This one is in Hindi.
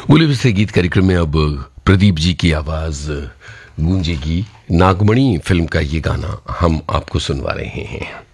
बोले विस्तृत गीत कार्यक्रम में अब प्रदीप जी की आवाज गूंजेगी। नागमणि फिल्म का ये गाना हम आपको सुनवा रहे हैं।